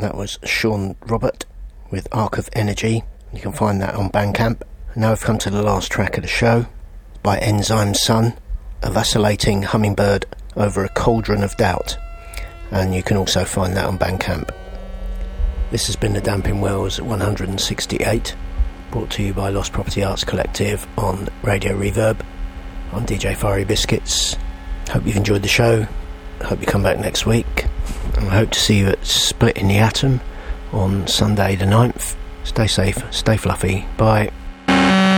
That was Sean Robert with Arc of Energy. You can find that on Bandcamp. Now we've come to the last track of the show by Enzyme Sun, a vacillating hummingbird over a cauldron of doubt. And you can also find that on Bandcamp. This has been the Damping Wells 168, brought to you by Lost Property Arts Collective on Radio Reverb. I'm DJ Fiery Biscuits. Hope you've enjoyed the show. Hope you come back next week. And I hope to see you at Split in the Atom on Sunday the 9th. Stay safe, stay fluffy. Bye.